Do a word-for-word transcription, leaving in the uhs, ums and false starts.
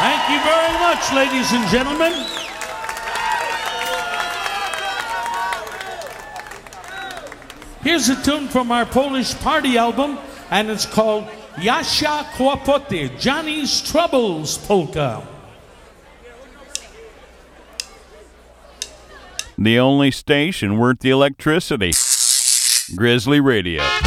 Thank you very much, ladies and gentlemen. Here's a tune from our Polish party album, and it's called Jasia Kłopoty, Johnny's Troubles Polka. The only station worth the electricity. Grizzly Radio.